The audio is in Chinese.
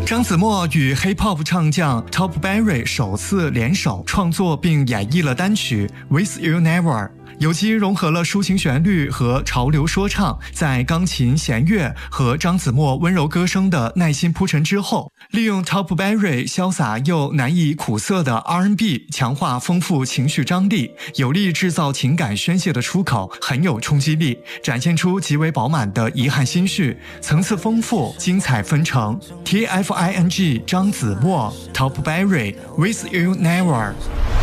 张子墨与 Hip Hop 唱将 Top Berry 首次联手创作并演绎了单曲 With You Never， 有机融合了抒情旋律和潮流说唱，在钢琴、弦乐和张子墨温柔歌声的耐心铺陈之后，利用 Top Berry 潇洒又难以苦涩的 R&B 强化丰富情绪张力，有力制造情感宣泄的出口，很有冲击力，展现出极为饱满的遗憾心绪，层次丰富，精彩纷呈。 TFING 张子墨 Top Berry With You Never。